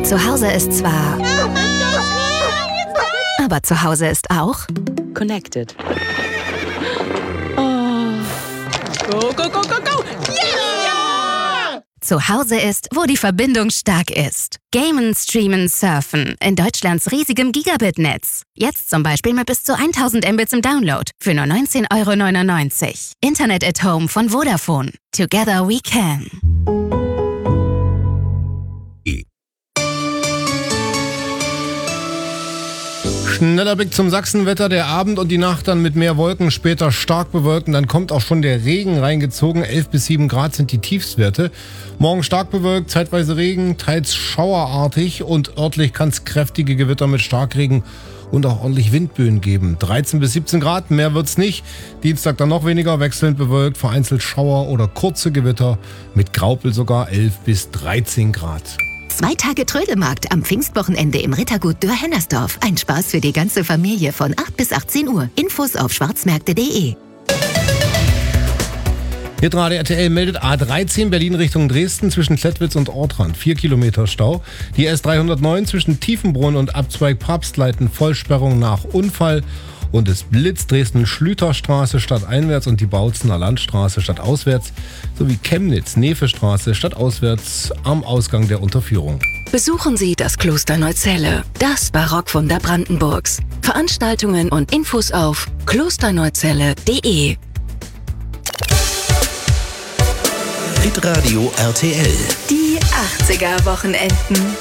Zu Hause ist zwar... Aber zu Hause ist auch... Connected. Go, go, go, go, go! Yeah! Zu Hause ist, wo die Verbindung stark ist. Gamen, streamen, surfen. In Deutschlands riesigem Gigabit-Netz. Jetzt zum Beispiel mit bis zu 1000 Mbits im Download. Für nur 19,99 €. Internet at Home von Vodafone. Together we can. Schneller Blick zum Sachsenwetter, der Abend und die Nacht dann mit mehr Wolken, später stark bewölkt und dann kommt auch schon der Regen reingezogen. 11 bis 7 Grad sind die Tiefstwerte. Morgen stark bewölkt, zeitweise Regen, teils schauerartig und örtlich kann es kräftige Gewitter mit Starkregen und auch ordentlich Windböen geben. 13 bis 17 Grad, mehr wird's nicht. Dienstag dann noch weniger, wechselnd bewölkt, vereinzelt Schauer oder kurze Gewitter, mit Graupel sogar 11 bis 13 Grad. 2 Tage Trödelmarkt am Pfingstwochenende im Rittergut Dürr-Hennersdorf. Ein Spaß für die ganze Familie von 8 bis 18 Uhr. Infos auf schwarzmärkte.de. Hitradio RTL meldet A13 Berlin Richtung Dresden zwischen Klettwitz und Ortrand. 4 Kilometer Stau. Die S309 zwischen Tiefenbrunn und Abzweig Papstleiten Vollsperrung nach Unfall. Und es blitzt Dresden-Schlüterstraße stadteinwärts und die Bautzener Landstraße stadtauswärts sowie Chemnitz-Nevestraße stadtauswärts am Ausgang der Unterführung. Besuchen Sie das Kloster Neuzelle, das Barockwunder Brandenburgs. Veranstaltungen und Infos auf klosterneuzelle.de. Hitradio RTL. Die 80er-Wochenenden.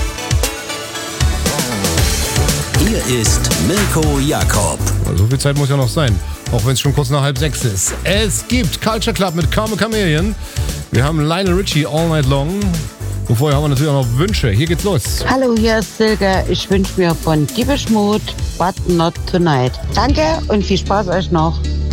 Hier ist Mirko Jakob. So viel Zeit muss ja noch sein, auch wenn es schon kurz nach 5:30 ist. Es gibt Culture Club mit Carmen Chameleon. Wir haben Lionel Richie All Night Long. Und vorher haben wir natürlich auch noch Wünsche. Hier geht's los. Hallo, hier ist Silke. Ich wünsche mir von Depeche Mode But Not Tonight. Danke und viel Spaß euch noch.